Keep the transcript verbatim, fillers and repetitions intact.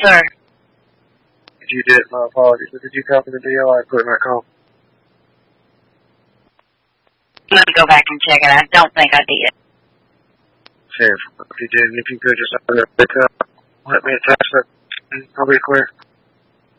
Sir. If you did, my apologies. But did you copy the deal I put in that call? I'm going to go back and check it. I don't think I did. Fair. If you did, if you could just let me attach that, I'll be clear.